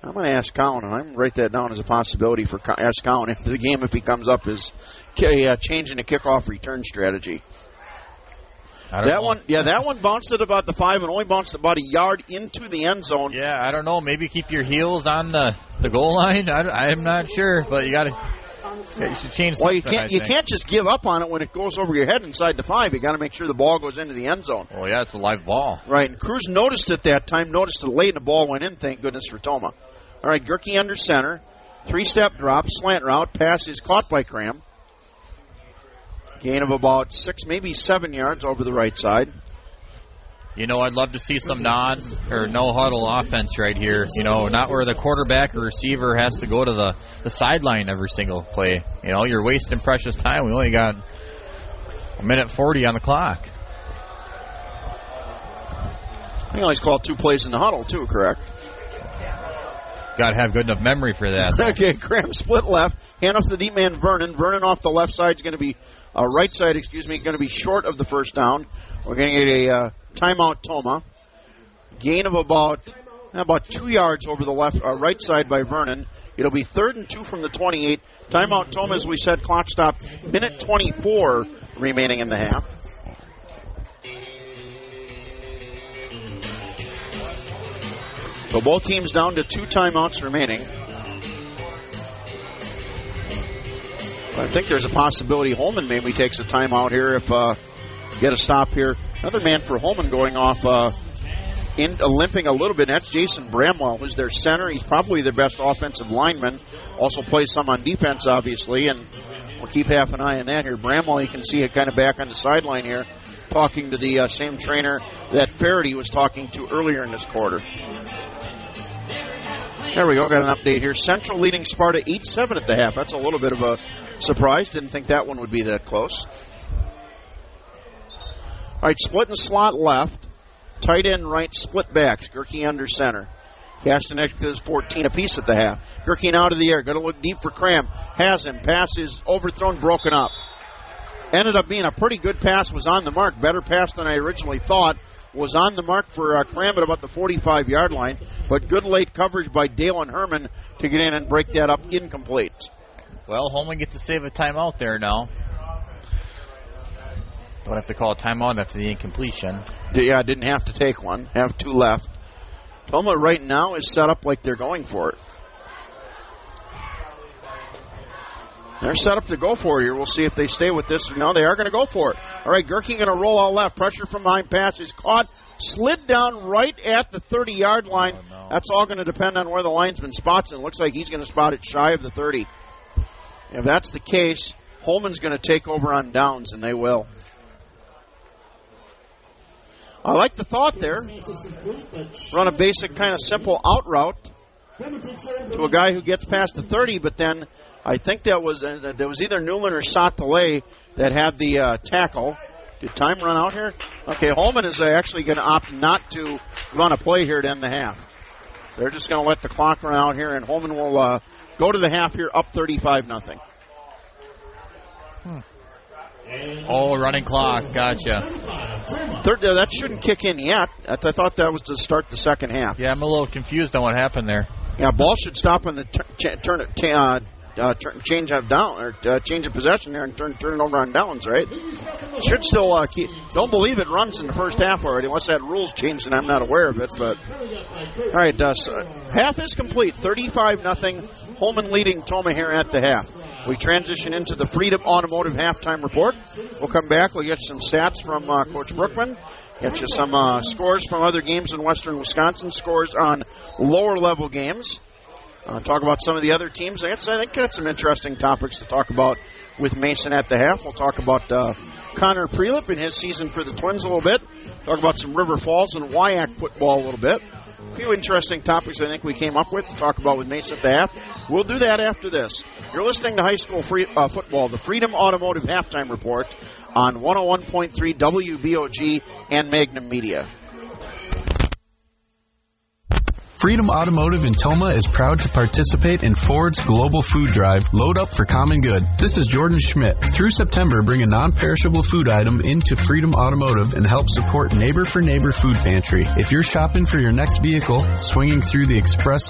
I'm going to ask Cowan, and I'm going to write that down as a possibility for ask Cowan into the game if he comes up, is changing the kickoff return strategy. That one bounced at about the 5 and only bounced about a yard into the end zone. Yeah, I don't know. Maybe keep your heels on the goal line. I'm not sure, but you should change something. Well, you can't just give up on it when it goes over your head inside the 5. You got to make sure the ball goes into the end zone. Oh yeah, it's a live ball. Right, and Cruz noticed it that time. Noticed it late, and the ball went in. Thank goodness for Toma. All right, Gerke under center, 3-step drop, slant route, pass is caught by Cram. Gain of about 6, maybe 7 yards over the right side. You know, I'd love to see some no-huddle offense right here. You know, not where the quarterback or receiver has to go to the sideline every single play. You know, you're wasting precious time. We only got a minute 40 on the clock. He always called 2 plays in the huddle, too, correct? Got to have good enough memory for that. Okay, Cram split left. Hand off the deep man, Vernon. Vernon off the left side is going to be right side, going to be short of the first down. We're going to get a timeout, Toma. Gain of about 2 yards over the right side by Vernon. It'll be 3rd and 2 from the 28. Timeout, Toma, as we said, clock stop. Minute 24 remaining in the half. So both teams down to 2 timeouts remaining. I think there's a possibility Holman maybe takes a timeout here if get a stop here. Another man for Holman going off, limping a little bit. That's Jason Bramwell, who's their center. He's probably their best offensive lineman. Also plays some on defense, obviously, and we'll keep half an eye on that here. Bramwell, you can see it kind of back on the sideline here, talking to the same trainer that Faraday was talking to earlier in this quarter. There we go. Got an update here. Central leading Sparta 8-7 at the half. That's a little bit of a surprise. Didn't think that one would be that close. All right, split and slot left. Tight end right, split backs. Gerke under center. Castaneck is 14 apiece at the half. Gerke now to the air. Going to look deep for Cram. Has him. Pass is overthrown, broken up. Ended up being a pretty good pass. Was on the mark. Better pass than I originally thought. Was on the mark for Cram at about the 45-yard line. But good late coverage by Dalen Herman to get in and break that up incomplete. Well, Holman gets to save a timeout there now. Don't have to call a timeout after the incompletion. Yeah, didn't have to take one. Have 2 left. Toma right now is set up like they're going for it. They're set up to go for it here. We'll see if they stay with this. No, they are going to go for it. All right, Gerke going to roll out left. Pressure from behind. Pass is caught. Slid down right at the 30-yard line. Oh, no. That's all going to depend on where the linesman spots it. It looks like he's going to spot it shy of the 30. If that's the case, Holman's going to take over on downs, and they will. I like the thought there. Run a basic kind of simple out route to a guy who gets past the 30, but then I think there was either Newland or Satelay that had the tackle. Did time run out here? Okay, Holman is actually going to opt not to run a play here to end the half. They're just going to let the clock run out here, and Holman will go to the half here up 35-0. Oh, running clock. Gotcha. That shouldn't kick in yet. I thought that was to start the second half. Yeah, I'm a little confused on what happened there. Yeah, ball should stop on the change of possession there and turn it over on downs, right? Should still keep. Don't believe it runs in the first half already. Unless that rule's changed and I'm not aware of it. But all right, half is complete. 35-0. Holman leading Toma here at the half. We transition into the Freedom Automotive halftime report. We'll come back. We'll get some stats from Coach Brookman. Get you some scores from other games in western Wisconsin, scores on lower-level games. Talk about some of the other teams. I think got some interesting topics to talk about with Mason at the half. We'll talk about Connor Prelip and his season for the Twins a little bit. Talk about some River Falls and Wyack football a little bit. A few interesting topics I think we came up with to talk about with Mason at the half. We'll do that after this. You're listening to high school football, the Freedom Automotive halftime report on 101.3 WBOG and Magnum Media. Freedom Automotive in Toma is proud to participate in Ford's Global Food Drive, Load Up for Common Good. This is Jordan Schmidt. Through September, bring a non-perishable food item into Freedom Automotive and help support Neighbor for Neighbor Food Pantry. If you're shopping for your next vehicle, swinging through the Express